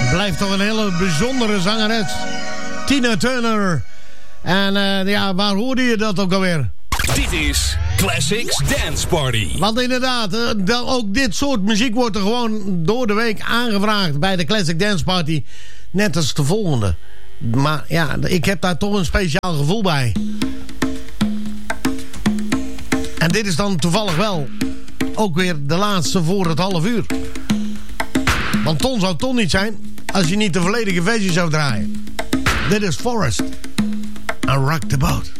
Blijft toch een hele bijzondere zangeres. Tina Turner. En ja, waar hoorde je dat ook alweer? Dit is Classics Dance Party. Want inderdaad, ook dit soort muziek wordt er gewoon door de week aangevraagd bij de Classic Dance Party. Net als de volgende. Maar ja, ik heb daar toch een speciaal gevoel bij. En dit is dan toevallig wel ook weer de laatste voor het half uur. Want Ton zou Ton niet zijn als je niet de volledige versie zou draaien. Dit is Forrest. And Rock the Boat.